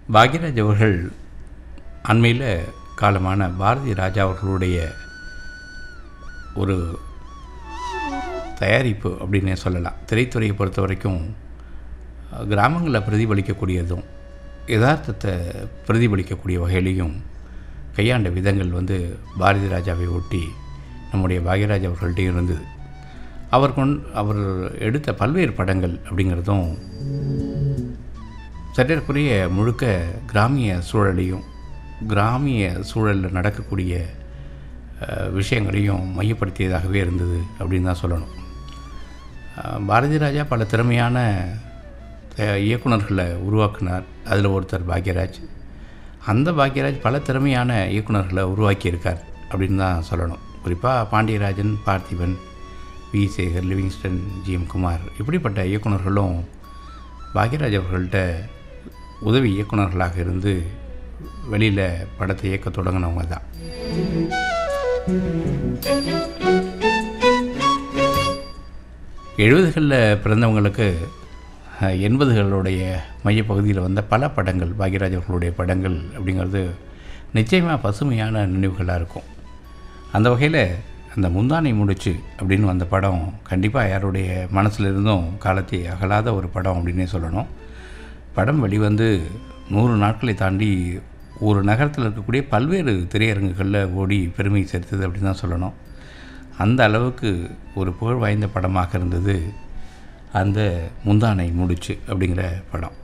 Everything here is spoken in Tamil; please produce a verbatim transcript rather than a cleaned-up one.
பாக்யராஜ் அவர்கள் அண்மையில் காலமான பாரதி ராஜா அவர்களுடைய ஒரு தயாரிப்பு அப்படின்னே சொல்லலாம். திரைத்துறையை பொறுத்த வரைக்கும் கிராமங்களில் பிரதிபலிக்கக்கூடியதும் யதார்த்தத்தை பிரதிபலிக்கக்கூடிய வகையிலையும் கையாண்ட விதங்கள் வந்து பாரதி ராஜாவை ஒட்டி நம்முடைய பாக்யராஜ் அவர்கள்ட்டே இருந்தது. அவர் கொண் அவர் எடுத்த பல்வேறு படங்கள் அப்படிங்கிறதும் சற்றேறக்குறைய முழுக்க கிராமிய சூழலையும் கிராமிய சூழலில் நடக்கக்கூடிய விஷயங்களையும் மையப்படுத்தியதாகவே இருந்தது அப்படின்னு தான் சொல்லணும். பாரதி ராஜா பல திறமையான இயக்குநர்களை உருவாக்கினார். அதில் ஒருத்தர் பாக்யராஜ். அந்த பாக்யராஜ் பல திறமையான இயக்குநர்களை உருவாக்கியிருக்கார் அப்படின்னு தான் சொல்லணும். குறிப்பாக Pandiarajan, Parthiban, we Sekar, Livingstone, G M Kumar இப்படிப்பட்ட இயக்குநர்களும் பாக்யராஜ் அவர்கள்ட்ட உதவி இயக்குநர்களாக இருந்து வெளியில் படத்தை இயக்க தொடங்கினவங்க தான். எழுபதுகளில் பிறந்தவங்களுக்கு எண்பதுகளுடைய மையப்பகுதியில் வந்த பல படங்கள் பாக்யராஜ் அவர்களுடைய படங்கள் அப்படிங்கிறது நிச்சயமாக பசுமையான நினைவுகளாக இருக்கும். அந்த வகையில் அந்த முந்தானை முடிச்சு அப்படின்னு வந்த படம் கண்டிப்பாக யாருடைய மனசில் இருந்தும் காலத்தை அகலாத ஒரு படம் அப்படின்னே சொல்லணும். படம் வெளிவந்து நூறு நாட்களை தாண்டி ஒரு நகரத்தில் இருக்கக்கூடிய பல்வேறு திரையரங்குகளில் ஓடி பெருமை சேர்த்தது அப்படின்னு தான் சொல்லணும். அந்த அளவுக்கு ஒரு புகழ் வாய்ந்த படமாக இருந்தது அந்த முந்தானை முடிச்சு அப்படிங்கிற படம்.